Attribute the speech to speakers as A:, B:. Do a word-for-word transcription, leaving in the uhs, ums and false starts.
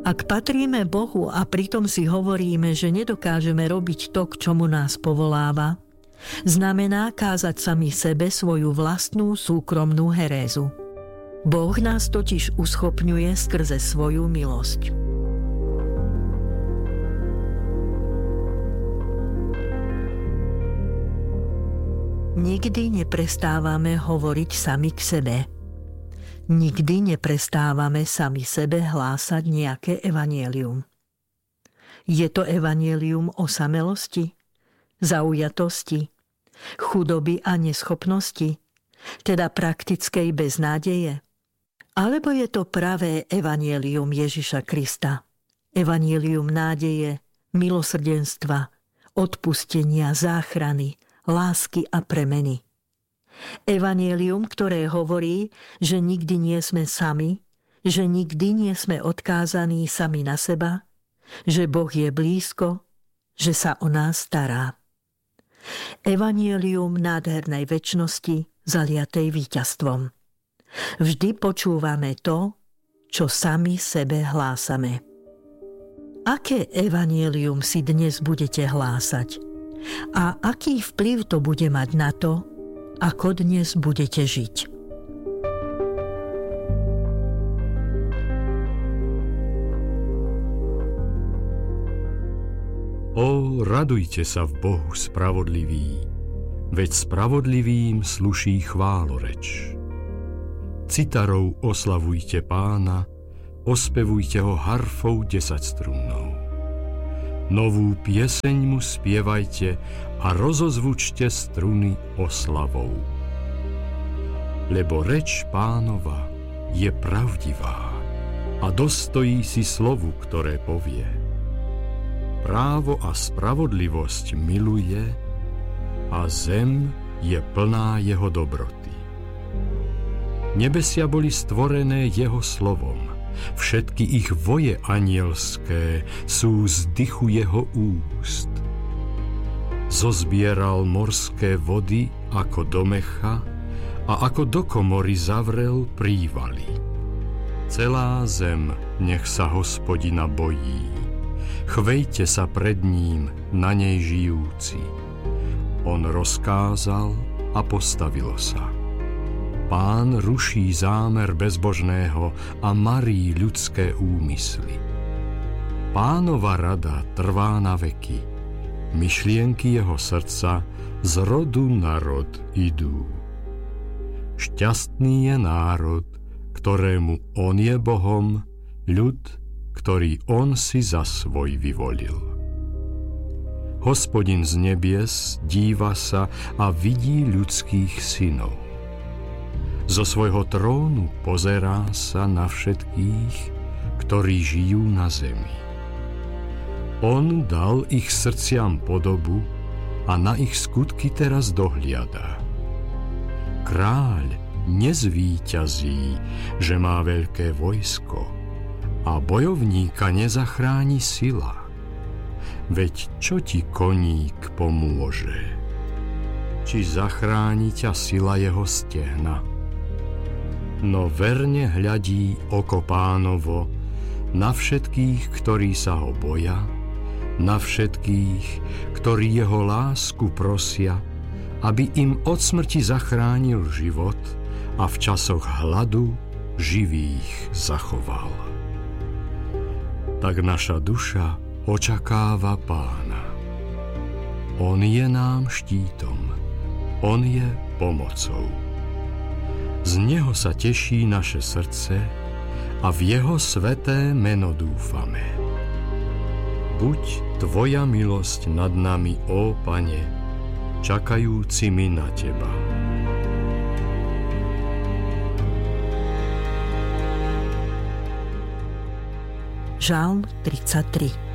A: Ak patríme Bohu a pritom si hovoríme, že nedokážeme robiť to, k čomu nás povoláva, znamená kázať sami sebe svoju vlastnú súkromnú herézu. Boh nás totiž uschopňuje skrze svoju milosť. Nikdy neprestávame hovoriť sami k sebe. Nikdy neprestávame sami sebe hlásať nejaké evanjelium. Je to evanjelium osamelosti, zaujatosti, chudoby a neschopnosti, teda praktickej beznádeje? Alebo je to pravé evanjelium Ježiša Krista, evanjelium nádeje, milosrdenstva, odpustenia, záchrany, lásky a premeny? Evanjelium, ktoré hovorí, že nikdy nie sme sami, že nikdy nie sme odkázaní sami na seba, že Boh je blízko, že sa o nás stará. Evanjelium nádhernej večnosti, zaliatej víťazstvom. Vždy počúvame to, čo sami sebe hlásame. Aké evanjelium si dnes budete hlásať? A aký vplyv to bude mať na to, ako dnes budete žiť?
B: Ó, radujte sa v Bohu spravodlivý, veď spravodlivým sluší chváloreč. Citarou oslavujte Pána, ospevujte ho harfou desaťstrunnou. Novú pieseň mu spievajte a rozozvučte struny oslavou. Lebo reč Pánova je pravdivá a dostojí si slovu, ktoré povie. Právo a spravodlivosť miluje a zem je plná jeho dobroty. Nebesia boli stvorené jeho slovom. Všetky ich voje anielské sú z dychu jeho úst. Zozbieral morské vody ako do mecha a ako do komory zavrel prívaly. Celá zem nech sa Hospodina bojí. Chvejte sa pred ním, na nej žijúci. On rozkázal a postavilo sa. Pán ruší zámer bezbožného a marí ľudské úmysly. Pánova rada trvá na veky. Myšlienky jeho srdca z rodu na rod idú. Šťastný je národ, ktorému on je Bohom, ľud, ktorý on si za svoj vyvolil. Hospodin z nebies díva sa a vidí ľudských synov. Zo svojho trónu pozerá sa na všetkých, ktorí žijú na zemi. On dal ich srdciam podobu a na ich skutky teraz dohliada. Kráľ nezvíťazí, že má veľké vojsko, a bojovníka nezachráni sila. Veď čo ti koník pomôže? Či zachráni ťa sila jeho stehna? No verne hľadí oko Pánovo na všetkých, ktorí sa ho boja, na všetkých, ktorí jeho lásku prosia, aby im od smrti zachránil život a v časoch hladu živých zachoval. Tak naša duša očakáva Pána. On je nám štítom, on je pomocou. Z neho sa teší naše srdce a v jeho sveté meno dúfame. Buď tvoja milosť nad nami, ó Pane, čakajúcimi na teba.
A: Žalm tridsaťtri.